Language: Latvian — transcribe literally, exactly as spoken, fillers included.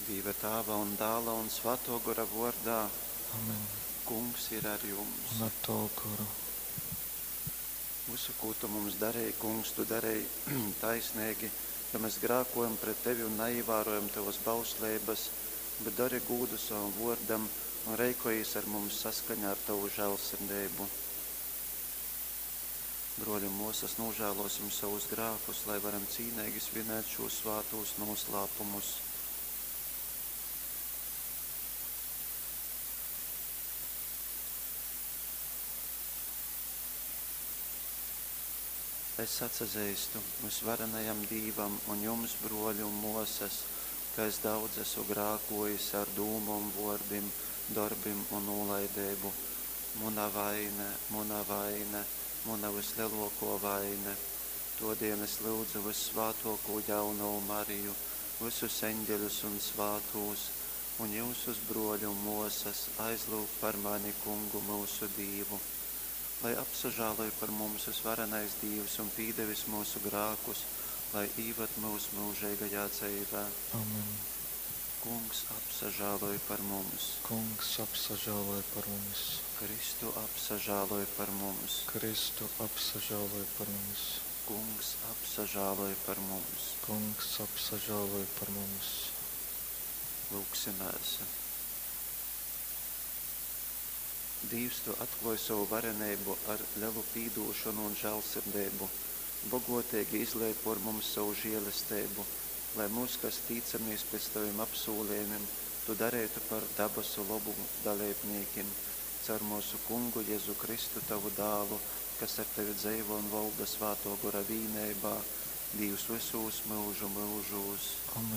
Dieva Tēva un Dēla un Svēto gara vārdā. Amen. Kungs ir ar jums. Un ar tavu garu. Visu, ko tu mums darīji, Kungs, tu darīji taisnīgi, jo mēs grēkojam pret tevi un neievērojam tavas bauslības, bet dari gūdu savam vārdam un rīkojies ar mums saskaņā ar tavu žēlsirdību. Broļi, mūsas nožēlosim savus grēkus, lai varam cīnīgi svinēt šos svētos noslēpumus. Es atsazīstu visvarenajam Dīvam un jums, broļi un mosas, ka es daudz esmu grēkojis ar dūmu un vārdiem, darbiem un nolaidību. Muna vaina, muna vaina, muna vislielāko vaina. Todien es lūdzu visvētāko jauno Mariju, visus eņģeļus un svētos, un jūsus, broļi un mosas, aizlūg par mani, Kungu, mūsu Dievu. Lai apsažāloja par mums visvarenais Dievs un pīdevis mūsu grākus, lai īvat mūsu mūžīgajā dzīvē. Amen. Kungs apsažāloja par mums. Kungs apsažāloja par mums. Kristu apsažāloja par mums. Kristu apsažāloja par mums. Kungs apsažāloja par mums. Kungs apsažāloja par mums. Lūksimies. Dievs, tu atklāji savu varenību ar lielu pīdošanu un žēlsirdību, bagotīgi izliej par mums savu žēlastību, lai mūs, kas ticamies pēc taviem apsolījumiem, tu darītu par dabasu labu dalībniekiem, caur mūsu Kungu Jēzu Kristu, tavu dālu, kas ar tevi dzīvo un valda svēto gara vienībā, Dievs visos mūžu mūžos. Amen.